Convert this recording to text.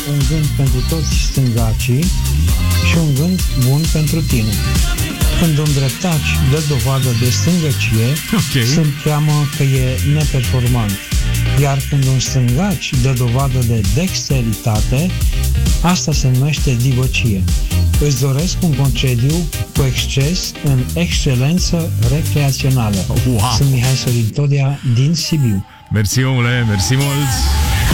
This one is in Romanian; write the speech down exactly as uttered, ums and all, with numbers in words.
un gând pentru toți stângacii și un gând bun pentru tine. Când un dreptaci dă dovadă de stângăcie, okay. se cheamă că e neperformant. Iar când un stângaci dă dovadă de dexteritate, asta se numește divăcie. Îți doresc un concediu cu exces în excelență recreațională. Wow. Sunt Mihai Sorin Todia din Sibiu. Mersi, omule, mersi mult!